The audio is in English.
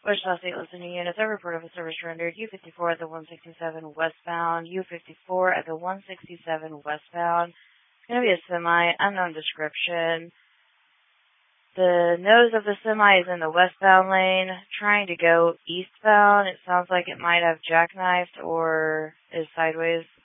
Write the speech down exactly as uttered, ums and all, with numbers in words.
Wichita State listening units, I report of a service rendered U fifty-four at the one sixty-seven westbound, U fifty-four at the one sixty-seven westbound. It's going to be a semi, unknown description. The nose of the semi is in the westbound lane, trying to go eastbound. It sounds like it might have jackknifed or is sideways